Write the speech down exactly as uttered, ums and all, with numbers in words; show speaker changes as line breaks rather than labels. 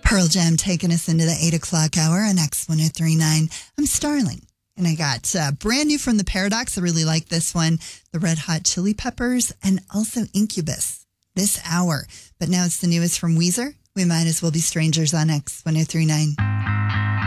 Pearl Jam taking us into the eight o'clock hour on X ten thirty-nine. I'm Starling, and I got uh, brand new from The Paradox. I really like this one. The Red Hot Chili Peppers, and also Incubus this hour. But now it's the newest from Weezer. We might as well be strangers on X ten thirty-nine.